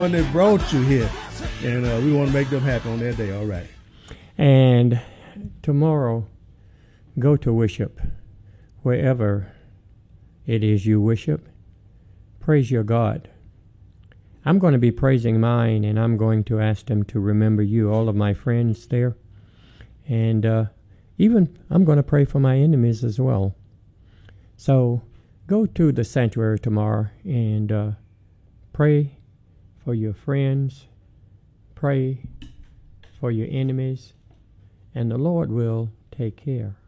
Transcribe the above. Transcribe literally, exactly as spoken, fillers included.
one that brought you here, and uh, we want to make them happy on their day. All right. And tomorrow, go to worship wherever it is you worship. Praise your God. I'm going to be praising mine, and I'm going to ask them to remember you, all of my friends there. And uh, even I'm going to pray for my enemies as well. So go to the sanctuary tomorrow and uh, pray for your friends, pray for your enemies, and the Lord will take care.